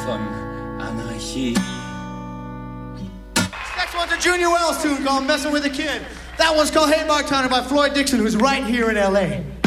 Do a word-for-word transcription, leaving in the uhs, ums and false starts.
von Anarchie. Next one's a Junior Wells tune called Messing with a Kid. That one's called Hey Bartender by Floyd Dixon, who's right here in L A